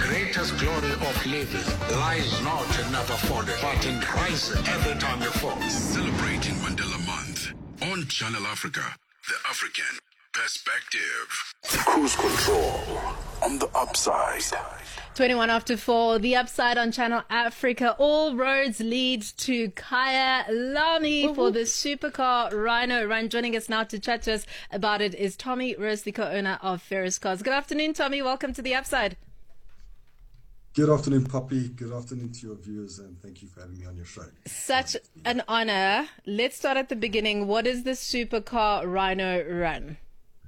greatest glory of living lies not in never falling, but in rising every time you fall. Celebrating Mandela Month on Channel Africa, the African perspective. Cruise control on the upside. 21 after 4, the upside on Channel Africa. All roads lead to Kyalami for the Supercar Rhino Run. Joining us now to chat to us about it is Tommy Rose, the co-owner of Ferris Cars. Good afternoon, Tommy. Welcome to the upside. Good afternoon, Poppy. Good afternoon to your viewers, and thank you for having me on your show. Such an honor. Let's start at the beginning. What is the Supercar Rhino Run?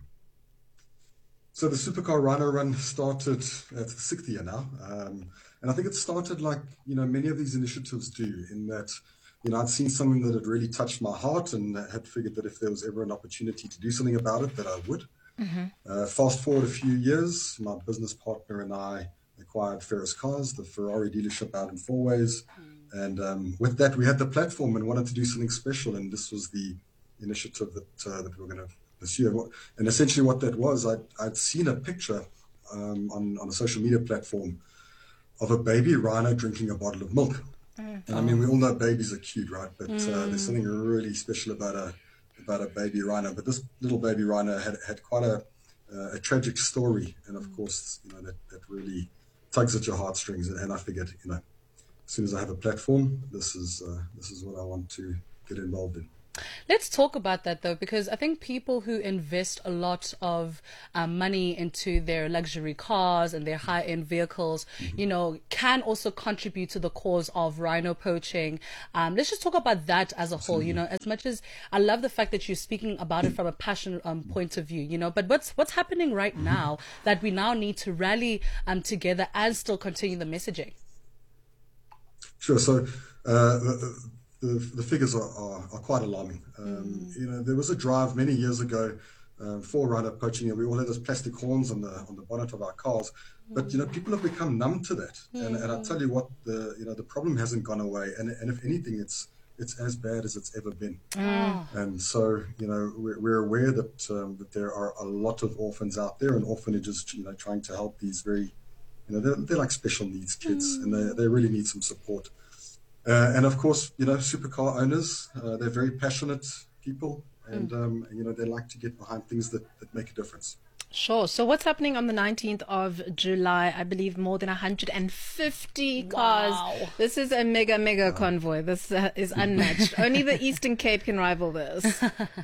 So the Supercar Rhino Run started at the 6th year now, and I think it started like many of these initiatives do, in that I'd seen something that had really touched my heart, and had figured that if there was ever an opportunity to do something about it, that I would. Fast forward a few years, my business partner and I acquired Ferris Cars, the Ferrari dealership out in Fourways, and with that we had the platform and wanted to do something special, and this was the initiative that we were going to pursue. And essentially what that was, I'd seen a picture on a social media platform of a baby rhino drinking a bottle of milk. And I mean, we all know babies are cute, right? But there's something really special about a baby rhino. But this little baby rhino had quite a tragic story, and of course, that really tugs at your heartstrings. And I figured, as soon as I have a platform, this is what I want to get involved in. Let's talk about that, though, because I think people who invest a lot of money into their luxury cars and their high-end vehicles, can also contribute to the cause of rhino poaching. Let's just talk about that as a whole. As much as I love the fact that you're speaking about it from a passion point of view, but what's happening right now that we now need to rally together and still continue the messaging? Sure. So the figures are quite alarming. There was a drive many years ago for rhino poaching, and we all had those plastic horns on the bonnet of our cars. But people have become numb to that, and I tell you what, the problem hasn't gone away, and if anything, it's as bad as it's ever been. And so we're aware that there are a lot of orphans out there, and orphanages trying to help these very they're like special needs kids, and they really need some support. And of course, supercar owners, they're very passionate people, and they like to get behind things that make a difference. Sure. So what's happening on the 19th of July? I believe more than 150 cars. Wow. This is a mega convoy. This is unmatched. Only the Eastern Cape can rival this.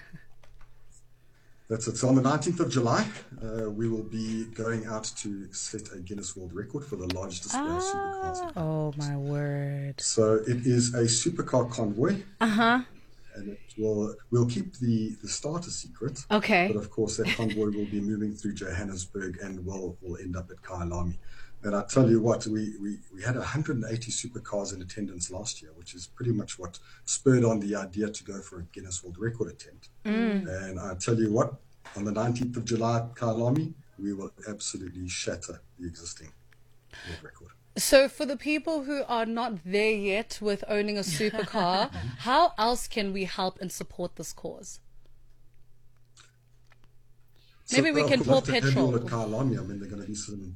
That's it. So on the 19th of July, we will be going out to set a Guinness World Record for the largest display of supercars. Oh, my word. So it is a supercar convoy. And we'll keep the start a secret. Okay. But of course, that convoy will be moving through Johannesburg and will end up at Kyalami. And I tell you what, we had 180 supercars in attendance last year, which is pretty much what spurred on the idea to go for a Guinness World Record attempt. And I tell you what, on the 19th of July at Kyalami, we will absolutely shatter the existing world record. So for the people who are not there yet with owning a supercar, how else can we help and support this cause? Maybe we can pour petrol. At Kyalami, I mean, they're going to be some...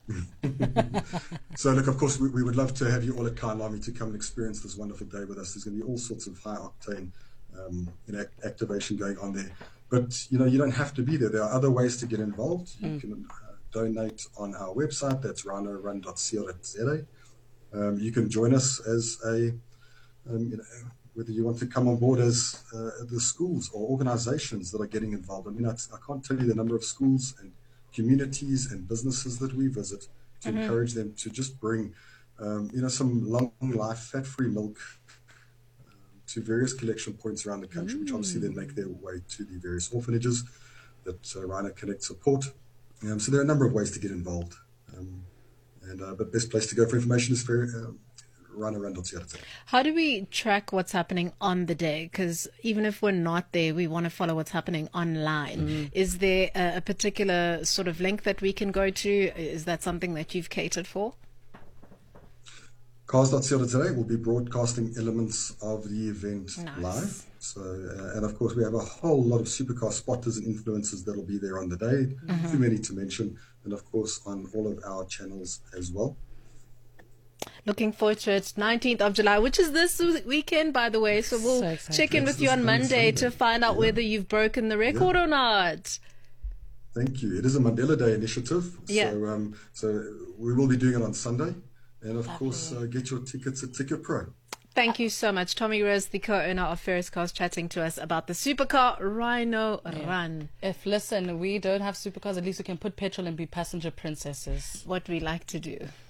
So look, of course, we would love to have you all at Kyalami to come and experience this wonderful day with us. There's going to be all sorts of high octane activation going on there, but you don't have to be there. There are other ways to get involved. You can donate on our website. That's rhinorun.co.za. You can join us as whether you want to come on board as the schools or organizations that are getting involved. I mean, I can't tell you the number of schools and communities and businesses that we visit to encourage them to just bring, some long life fat-free milk to various collection points around the country, which obviously then make their way to the various orphanages that Rhino Connect support. So there are a number of ways to get involved. But best place to go for information is for rhinorun.co.za. How do we track what's happening on the day? Because even if we're not there, we want to follow what's happening online. Is there a particular sort of link that we can go to? Is that something that you've catered for? Cars.co.za will be broadcasting elements of the event live. So, and of course, we have a whole lot of supercar spotters and influencers that'll be there on the day. Too many to mention. And of course, on all of our channels as well. Looking forward to it. 19th of July, which is this weekend, by the way. So we'll check in with you on Monday to find out whether you've broken the record or not. Thank you. It is a Mandela Day initiative. So we will be doing it on Sunday. And of course, get your tickets at Ticket Pro. Thank you so much. Tommy Rose, the co-owner of Ferris Cars, chatting to us about the supercar Rhino Run. If, listen, we don't have supercars, at least we can put petrol and be passenger princesses. What we like to do.